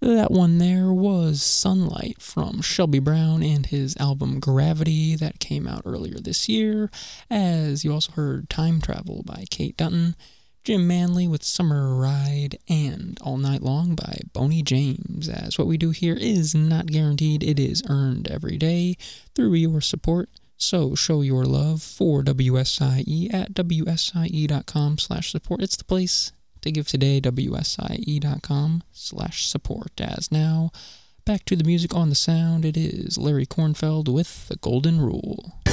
That one there was Sunlight from Shelby Brown and his album Gravity that came out earlier this year, as you also heard Time Travel by Kate Dutton, Jim Manley with Summer Ride, and All Night Long by Boney James, as what we do here is not guaranteed, it is earned every day through your support. So show your love for WSIE at WSIE.com/support. It's the place to give today, WSIE.com/support. As now, back to the music on the sound, it is Larry Kornfeld with The Golden Rule.